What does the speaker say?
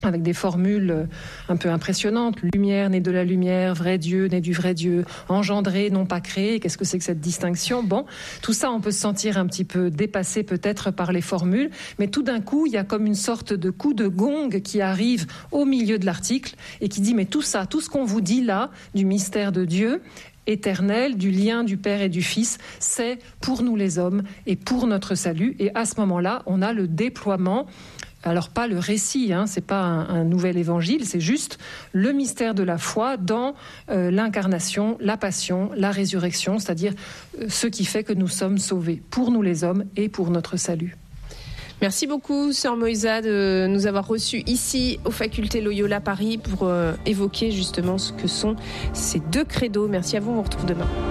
avec des formules un peu impressionnantes. Lumière naît de la lumière, vrai Dieu naît du vrai Dieu, engendré, non pas créé. Qu'est-ce que c'est que cette distinction ? Bon, tout ça, on peut se sentir un petit peu dépassé peut-être par les formules, mais tout d'un coup, il y a comme une sorte de coup de gong qui arrive au milieu de l'article et qui dit, mais tout ça, tout ce qu'on vous dit là, du mystère de Dieu, éternel, du lien du Père et du Fils, c'est pour nous les hommes et pour notre salut. Et à ce moment-là, on a le déploiement. Alors pas le récit, c'est pas un nouvel évangile, c'est juste le mystère de la foi dans l'incarnation, la passion, la résurrection, c'est-à-dire ce qui fait que nous sommes sauvés pour nous les hommes et pour notre salut. Merci beaucoup, Sœur Moïsa, de nous avoir reçus ici aux facultés Loyola Paris pour évoquer justement ce que sont ces deux credos. Merci à vous, on vous retrouve demain.